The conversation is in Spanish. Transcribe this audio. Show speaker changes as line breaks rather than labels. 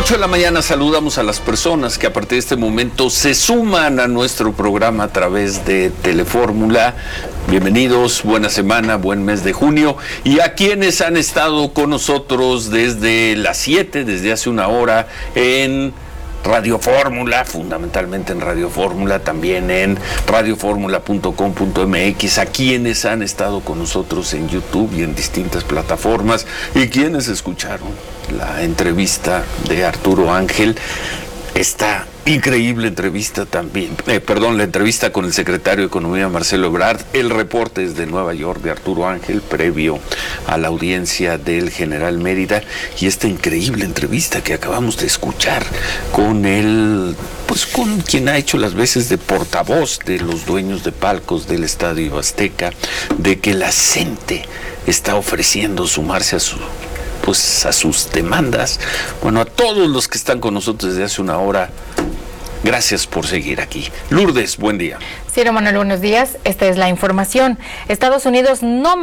8 de la mañana saludamos a las personas que a partir de este momento se suman a nuestro programa a través de Telefórmula. Bienvenidos, buena semana, buen mes de junio. Y a quienes han estado con nosotros desde las 7, desde hace una hora, en Radio Fórmula, fundamentalmente en Radio Fórmula, también en radioformula.com.mx, a quienes han estado con nosotros en YouTube y en distintas plataformas, y quienes escucharon la entrevista de Arturo Ángel, esta increíble entrevista también, la entrevista con el secretario de Economía, Marcelo Ebrard, el reporte desde Nueva York de Arturo Ángel, previo a la audiencia del general Mérida, y esta increíble entrevista que acabamos de escuchar con con quien ha hecho las veces de portavoz de los dueños de palcos del Estadio Azteca, de que la gente está ofreciendo sumarse a sus demandas. Bueno, a todos los que están con nosotros desde hace una hora, gracias por seguir aquí. Lourdes, buen día.
Ciro Manuel, buenos días. Esta es la información. Estados Unidos no